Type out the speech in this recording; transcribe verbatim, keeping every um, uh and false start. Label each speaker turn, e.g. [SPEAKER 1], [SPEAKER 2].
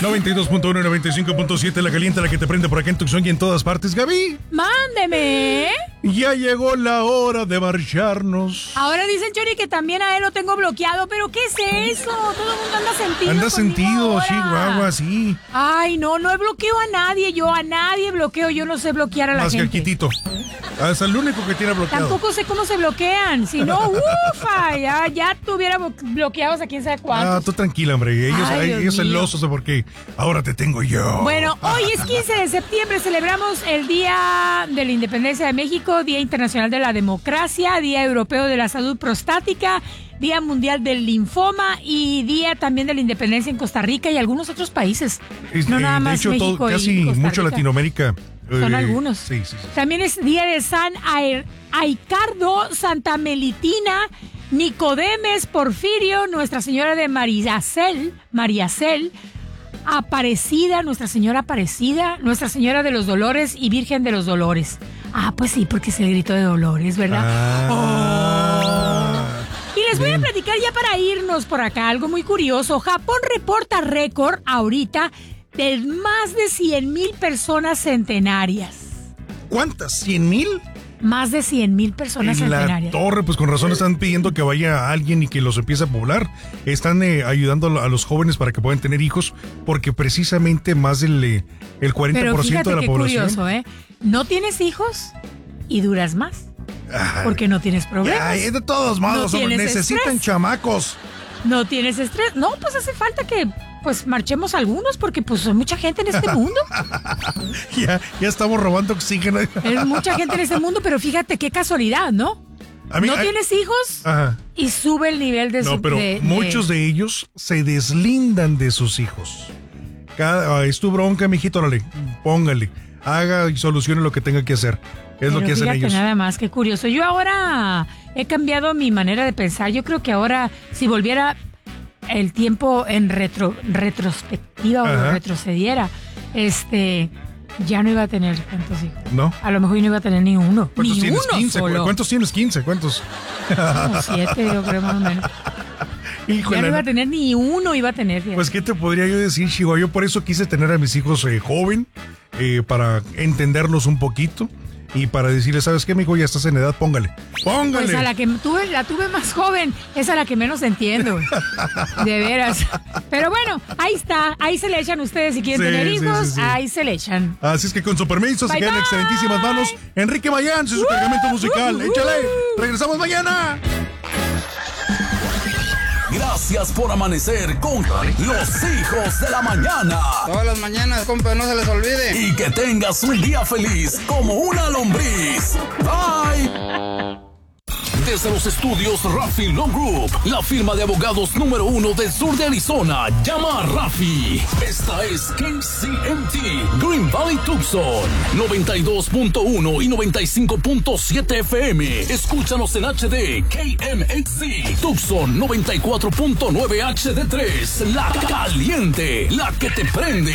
[SPEAKER 1] noventa y dos punto uno y noventa y cinco punto siete, la caliente, la que te prende por acá en Tucson y en todas partes. Gaby,
[SPEAKER 2] mándeme.
[SPEAKER 1] Ya llegó la hora de marcharnos.
[SPEAKER 2] Ahora dice el Chori que también a él lo tengo bloqueado, pero ¿qué es eso? Todo el mundo anda sentido.
[SPEAKER 1] Anda sentido, sí, guagua, sí.
[SPEAKER 2] Ay, no, no bloqueo a nadie, yo a nadie bloqueo, yo no sé bloquear a la
[SPEAKER 1] Más
[SPEAKER 2] gente.
[SPEAKER 1] Más que a Quitito. Es el único que tiene bloqueado.
[SPEAKER 2] Tampoco sé cómo se bloquean, si no, ufa, ya, ya tuviera bloqueados a quién sabe cuántos.
[SPEAKER 1] Ah, tú tranquila, hombre, ellos,
[SPEAKER 2] Ay,
[SPEAKER 1] ellos celosos de porque ahora te tengo yo.
[SPEAKER 2] Bueno, hoy es quince de septiembre, celebramos el Día de la Independencia de México, Día Internacional de la Democracia, Día Europeo de la Salud Prostática, Día Mundial del Linfoma y Día también de la Independencia en Costa Rica y algunos otros países.
[SPEAKER 1] Es,
[SPEAKER 2] no
[SPEAKER 1] eh,
[SPEAKER 2] nada más
[SPEAKER 1] de hecho,
[SPEAKER 2] México
[SPEAKER 1] todo, casi
[SPEAKER 2] y Costa
[SPEAKER 1] mucho
[SPEAKER 2] Rica.
[SPEAKER 1] Latinoamérica.
[SPEAKER 2] Son
[SPEAKER 1] eh,
[SPEAKER 2] algunos.
[SPEAKER 1] Sí, sí, sí.
[SPEAKER 2] También es Día de San Aer, Aicardo, Santa Melitina, Nicodemes, Porfirio, Nuestra Señora de Mariacel, Mariacel, Aparecida, Nuestra Señora Aparecida, Nuestra Señora de los Dolores y Virgen de los Dolores. Ah, pues sí, porque es el grito de Dolores, ¿verdad?
[SPEAKER 1] Ah,
[SPEAKER 2] oh. Y les voy
[SPEAKER 1] bien.
[SPEAKER 2] a platicar ya para irnos por acá algo muy curioso. Japón reporta récord ahorita de más de cien mil personas centenarias.
[SPEAKER 1] ¿Cuántas? ¿cien mil?
[SPEAKER 2] Más de cien mil personas
[SPEAKER 1] En la
[SPEAKER 2] centenarias.
[SPEAKER 1] torre, pues con razón están pidiendo que vaya alguien y que los empiece a poblar. Están eh, ayudando a los jóvenes para que puedan tener hijos, porque precisamente más del eh, el cuarenta por ciento
[SPEAKER 2] Pero fíjate
[SPEAKER 1] de la
[SPEAKER 2] qué
[SPEAKER 1] población.
[SPEAKER 2] curioso, ¿eh? No tienes hijos y duras más.
[SPEAKER 1] Ay,
[SPEAKER 2] Porque no tienes problemas.
[SPEAKER 1] ay, de todos modos,
[SPEAKER 2] No
[SPEAKER 1] hombre,
[SPEAKER 2] tienes
[SPEAKER 1] necesitan
[SPEAKER 2] estrés.
[SPEAKER 1] chamacos.
[SPEAKER 2] No tienes estrés. No, pues hace falta que pues marchemos algunos porque pues hay mucha gente en este mundo.
[SPEAKER 1] ya, ya estamos robando oxígeno.
[SPEAKER 2] Es mucha gente en este mundo, pero fíjate qué casualidad, ¿no?
[SPEAKER 1] A mí-
[SPEAKER 2] no
[SPEAKER 1] a-
[SPEAKER 2] tienes hijos
[SPEAKER 1] Ajá.
[SPEAKER 2] y sube el nivel de
[SPEAKER 1] No,
[SPEAKER 2] su...
[SPEAKER 1] pero
[SPEAKER 2] de-
[SPEAKER 1] muchos de ellos se deslindan de sus hijos. Cada, ah, es tu bronca, mijito, órale, póngale, haga y solucione lo que tenga que hacer. Es
[SPEAKER 2] Pero
[SPEAKER 1] lo que hacen
[SPEAKER 2] fíjate
[SPEAKER 1] ellos.
[SPEAKER 2] nada más, qué curioso. Yo ahora he cambiado mi manera de pensar. Yo creo que ahora, si volviera el tiempo en retro, retrospectiva
[SPEAKER 1] Ajá.
[SPEAKER 2] o retrocediera, este, ya no iba a tener tantos hijos.
[SPEAKER 1] ¿No?
[SPEAKER 2] A lo mejor yo no iba a tener ni uno.
[SPEAKER 1] ¿Cuántos
[SPEAKER 2] Ni
[SPEAKER 1] tienes?
[SPEAKER 2] uno
[SPEAKER 1] quince.
[SPEAKER 2] solo.
[SPEAKER 1] ¿Cuántos tienes? quince. ¿Cuántos?
[SPEAKER 2] Como siete, yo creo más o menos.
[SPEAKER 1] Híjole,
[SPEAKER 2] Ya no iba a
[SPEAKER 1] no.
[SPEAKER 2] tener ni uno, iba a tener. fíjate.
[SPEAKER 1] Pues, ¿qué te podría yo decir, Chihuahua? Yo por eso quise tener a mis hijos eh, joven, eh, para entenderlos un poquito y para decirles, ¿sabes qué, mijo? Ya estás en edad, póngale. ¡Póngale!
[SPEAKER 2] Pues a la que tuve, la tuve más joven, es a la que menos entiendo. De veras. Pero bueno, ahí está. Ahí se le echan ustedes si quieren
[SPEAKER 1] Sí,
[SPEAKER 2] tener
[SPEAKER 1] sí,
[SPEAKER 2] hijos.
[SPEAKER 1] sí, sí.
[SPEAKER 2] Ahí se le echan.
[SPEAKER 1] Así es que con su permiso se
[SPEAKER 2] Bye,
[SPEAKER 1] quedan en
[SPEAKER 2] bye.
[SPEAKER 1] excelentísimas manos. Enrique Mayán, su cargamento musical. ¡Échale! ¡Regresamos mañana!
[SPEAKER 3] Gracias por amanecer con los hijos de la mañana.
[SPEAKER 4] Todas las mañanas, compa, no se les olvide.
[SPEAKER 3] Y que tengas un día feliz como una lombriz. Bye. Desde los estudios Rafi Law Group, la firma de abogados número uno del sur de Arizona, llama a Rafi. Esta es K C M T Green Valley Tucson, noventa y dos punto uno y noventa y cinco punto siete F M. Escúchanos en H D K M X Z Tucson noventa y cuatro punto nueve H D tres, la caliente, la que te prende.